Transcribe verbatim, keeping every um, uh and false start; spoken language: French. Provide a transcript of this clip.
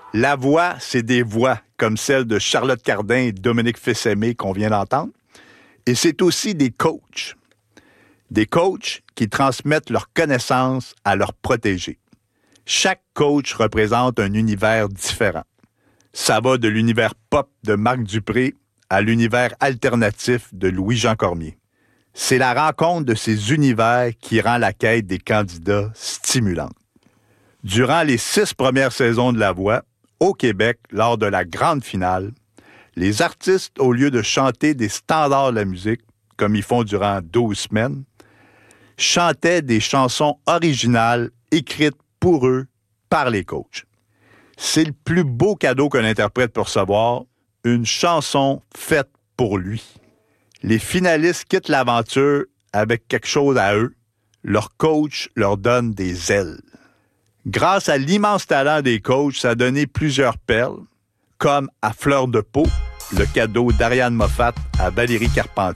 La voix, c'est des voix, comme celle de Charlotte Cardin et Dominique Fils-Aimé qu'on vient d'entendre. Et c'est aussi des coachs. Des coachs qui transmettent leurs connaissances à leurs protégés. Chaque coach représente un univers différent. Ça va de l'univers pop de Marc Dupré à l'univers alternatif de Louis-Jean Cormier. C'est la rencontre de ces univers qui rend la quête des candidats stimulante. Durant les six premières saisons de La Voix, au Québec, lors de la grande finale, les artistes, au lieu de chanter des standards de la musique, comme ils font durant douze semaines, chantaient des chansons originales écrites pour eux par les coachs. C'est le plus beau cadeau qu'un interprète peut recevoir, une chanson faite pour lui. Les finalistes quittent l'aventure avec quelque chose à eux. Leur coach leur donne des ailes. Grâce à l'immense talent des coachs, ça a donné plusieurs perles, comme à Fleur de peau, le cadeau d'Ariane Moffat à Valérie Carpentier.